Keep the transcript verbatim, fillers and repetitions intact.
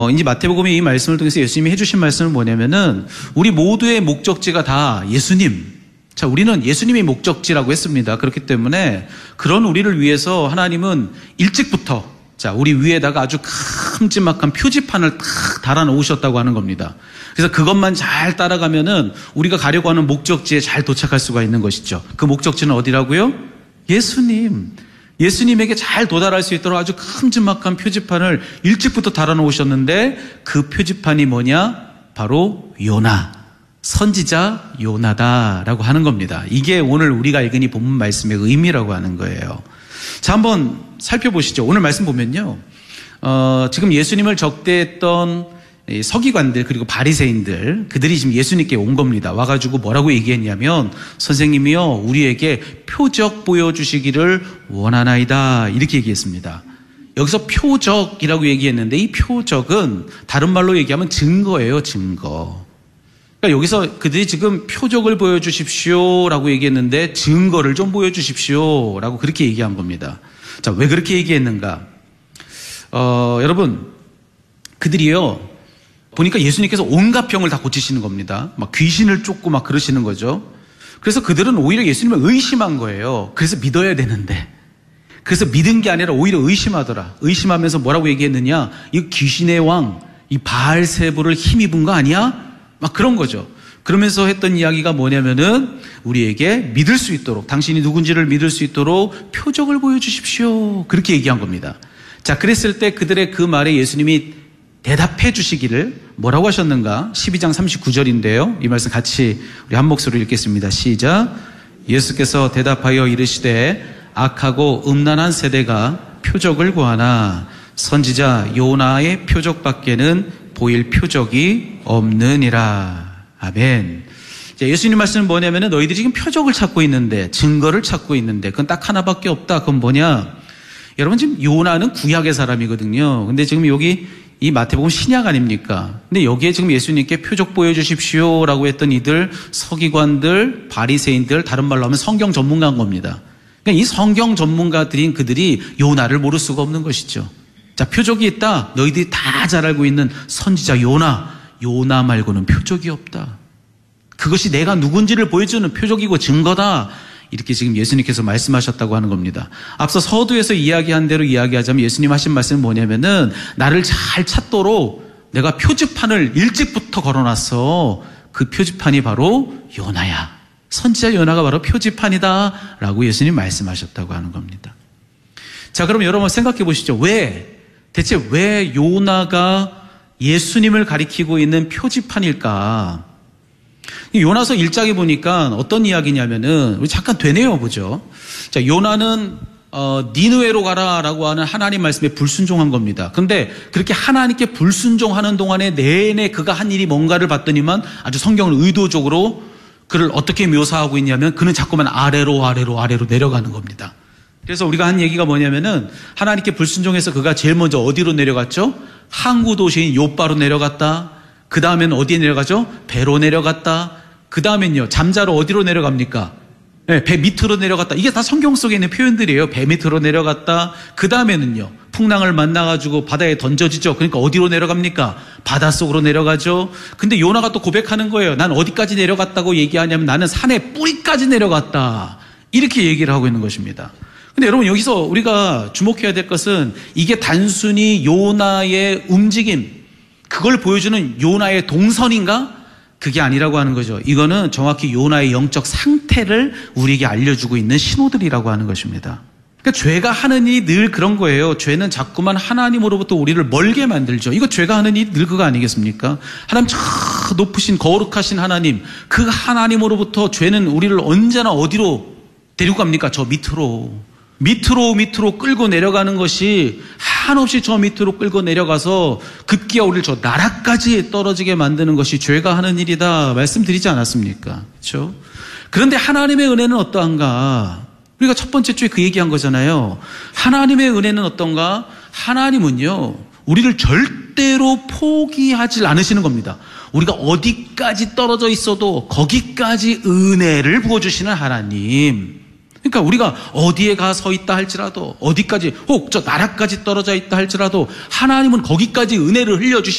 어, 이제 마태복음의 이 말씀을 통해서 예수님이 해주신 말씀은 뭐냐면은 우리 모두의 목적지가 다 예수님. 자, 우리는 예수님의 목적지라고 했습니다. 그렇기 때문에 그런 우리를 위해서 하나님은 일찍부터 자, 우리 위에다가 아주 큼지막한 표지판을 탁 달아 놓으셨다고 하는 겁니다. 그래서 그것만 잘 따라가면은 우리가 가려고 하는 목적지에 잘 도착할 수가 있는 것이죠. 그 목적지는 어디라고요? 예수님. 예수님에게 잘 도달할 수 있도록 아주 큼지막한 표지판을 일찍부터 달아 놓으셨는데 그 표지판이 뭐냐? 바로 요나. 선지자 요나다라고 하는 겁니다. 이게 오늘 우리가 읽은 이 본문 말씀의 의미라고 하는 거예요. 자, 한번 살펴보시죠. 오늘 말씀 보면요. 어, 지금 예수님을 적대했던 서기관들 그리고 바리새인들 그들이 지금 예수님께 온 겁니다. 와가지고 뭐라고 얘기했냐면 선생님이요 우리에게 표적 보여주시기를 원하나이다 이렇게 얘기했습니다. 여기서 표적이라고 얘기했는데 이 표적은 다른 말로 얘기하면 증거예요. 증거. 그러니까 여기서 그들이 지금 표적을 보여주십시오라고 얘기했는데 증거를 좀 보여주십시오라고 그렇게 얘기한 겁니다. 자, 왜 그렇게 얘기했는가? 어, 여러분 그들이요 보니까 예수님께서 온갖 병을 다 고치시는 겁니다. 막 귀신을 쫓고 막 그러시는 거죠. 그래서 그들은 오히려 예수님을 의심한 거예요. 그래서 믿어야 되는데. 그래서 믿은 게 아니라 오히려 의심하더라. 의심하면서 뭐라고 얘기했느냐? 이 귀신의 왕, 이 바알세불을 힘입은 거 아니야? 막 그런 거죠. 그러면서 했던 이야기가 뭐냐면은 우리에게 믿을 수 있도록 당신이 누군지를 믿을 수 있도록 표적을 보여주십시오. 그렇게 얘기한 겁니다. 자, 그랬을 때 그들의 그 말에 예수님이 대답해 주시기를 뭐라고 하셨는가? 십이 장 삼십구 절인데요. 이 말씀 같이 우리 한 목소리로 읽겠습니다. 시작. 예수께서 대답하여 이르시되 악하고 음란한 세대가 표적을 구하나 선지자 요나의 표적밖에는 보일 표적이 없느니라. 아멘. 자, 예수님 말씀은 뭐냐면은 너희들이 지금 표적을 찾고 있는데 증거를 찾고 있는데 그건 딱 하나밖에 없다. 그건 뭐냐? 여러분 지금 요나는 구약의 사람이거든요. 근데 지금 여기 이 마태복음 신약 아닙니까? 근데 여기에 지금 예수님께 표적 보여주십시오라고 했던 이들 서기관들, 바리새인들 다른 말로 하면 성경 전문가인 겁니다. 그러니까 이 성경 전문가들인 그들이 요나를 모를 수가 없는 것이죠. 자, 표적이 있다. 너희들이 다 잘 알고 있는 선지자 요나. 요나 말고는 표적이 없다. 그것이 내가 누군지를 보여주는 표적이고 증거다. 이렇게 지금 예수님께서 말씀하셨다고 하는 겁니다. 앞서 서두에서 이야기한 대로 이야기하자면 예수님 하신 말씀은 뭐냐면은 나를 잘 찾도록 내가 표지판을 일찍부터 걸어놨어. 그 표지판이 바로 요나야. 선지자 요나가 바로 표지판이다 라고 예수님 말씀하셨다고 하는 겁니다. 자, 그럼 여러분 생각해 보시죠. 왜 대체 왜 요나가 예수님을 가리키고 있는 표지판일까? 요나서 일 장에 보니까 어떤 이야기냐면은 우리 잠깐 되뇌어 보죠. 자, 요나는 어, 니느웨로 가라라고 하는 하나님 말씀에 불순종한 겁니다. 그런데 그렇게 하나님께 불순종하는 동안에 내내 그가 한 일이 뭔가를 봤더니만 아주 성경을 의도적으로 그를 어떻게 묘사하고 있냐면 그는 자꾸만 아래로 아래로 아래로 내려가는 겁니다. 그래서 우리가 한 얘기가 뭐냐면은 하나님께 불순종해서 그가 제일 먼저 어디로 내려갔죠? 항구 도시인 요바로 내려갔다. 그 다음에는 어디에 내려가죠? 배로 내려갔다. 그 다음엔요, 잠자러 어디로 내려갑니까? 네, 배 밑으로 내려갔다. 이게 다 성경 속에 있는 표현들이에요. 배 밑으로 내려갔다. 그 다음에는요, 풍랑을 만나가지고 바다에 던져지죠. 그러니까 어디로 내려갑니까? 바닷속으로 내려가죠. 근데 요나가 또 고백하는 거예요. 난 어디까지 내려갔다고 얘기하냐면 나는 산의 뿌리까지 내려갔다. 이렇게 얘기를 하고 있는 것입니다. 근데 여러분 여기서 우리가 주목해야 될 것은 이게 단순히 요나의 움직임, 그걸 보여주는 요나의 동선인가? 그게 아니라고 하는 거죠. 이거는 정확히 요나의 영적 상태를 우리에게 알려주고 있는 신호들이라고 하는 것입니다. 그러니까 죄가 하는 일이 늘 그런 거예요. 죄는 자꾸만 하나님으로부터 우리를 멀게 만들죠. 이거 죄가 하는 일이 늘 그거 아니겠습니까? 하나님 저 높으신 거룩하신 하나님, 그 하나님으로부터 죄는 우리를 언제나 어디로 데리고 갑니까? 저 밑으로. 밑으로 밑으로 끌고 내려가는 것이 한없이 저 밑으로 끌고 내려가서 급기야 우리를 저 나라까지 떨어지게 만드는 것이 죄가 하는 일이다 말씀드리지 않았습니까? 그렇죠? 그런데 하나님의 은혜는 어떠한가? 우리가 첫 번째 주에 그 얘기한 거잖아요. 하나님의 은혜는 어떤가? 하나님은요 우리를 절대로 포기하지 않으시는 겁니다. 우리가 어디까지 떨어져 있어도 거기까지 은혜를 부어주시는 하나님. 그러니까 우리가 어디에 가 서 있다 할지라도, 어디까지, 혹 저 나라까지 떨어져 있다 할지라도 하나님은 거기까지 은혜를 흘려주시